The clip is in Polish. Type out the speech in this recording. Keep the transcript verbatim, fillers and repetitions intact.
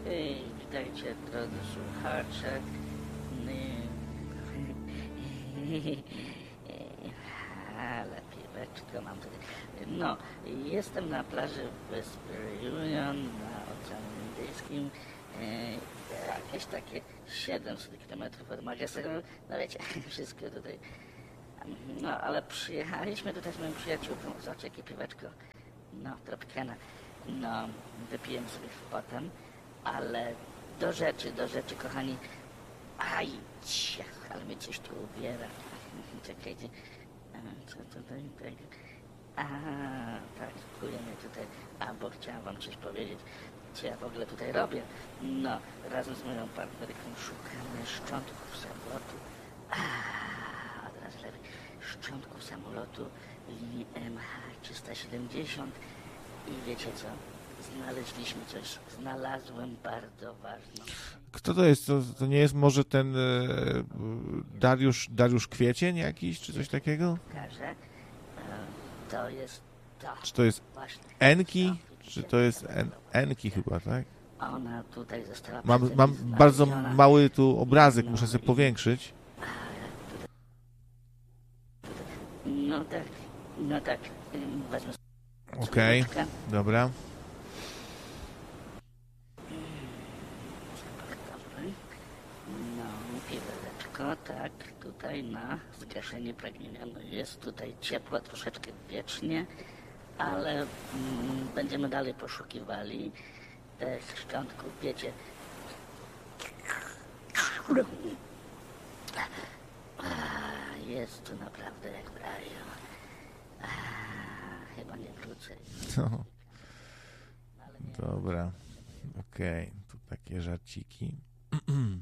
Hej, witajcie drodzy słuchacze. Ale piweczko mam tutaj. No, jestem na plaży wyspy Reunion na Oceanie Indyjskim. E, jakieś takie siedemset kilometrów od Madagaskaru. No wiecie, wszystko tutaj. No, ale przyjechaliśmy tutaj z moją przyjaciółką. Zobaczcie, jakie piweczko. No, Tropicana. No, wypiłem sobie potem, ale do rzeczy, do rzeczy, kochani. Aj, ciach, ale mnie coś tu ubiera. Czekajcie. Co tutaj? Tak. A, tak, kuje mnie tutaj. A, bo chciałam wam coś powiedzieć, co ja w ogóle tutaj robię. No, razem z moją partnerką szukamy szczątków samolotu. A, od razu lepiej. Szczątków samolotu linii M H trzysta siedemdziesiąt. I wiecie co? Znaleźliśmy coś. Znalazłem bardzo ważną. Kto to jest? To, to nie jest może ten e, Dariusz, Dariusz Kwiecień jakiś, czy coś takiego? Pokażę. E, to jest to. Czy to jest Właśnie. Enki? Czy to jest en, Enki chyba, tak? Ona tutaj została Mam, przeze mnie mam bardzo znaleziona. mały tu obrazek, No muszę sobie i- powiększyć. No tak, no tak. Ym, Wezmę Okej, okay. dobra. No, piweleczko, tak, tutaj na zgaszenie pragnienia. No jest tutaj ciepło, troszeczkę wiecznie, ale mm, będziemy dalej poszukiwali tych szczątków, wiecie. A, jest tu naprawdę jak w raju. A, chyba nie wrócę. No. Dobra, okej, tu takie żarciki.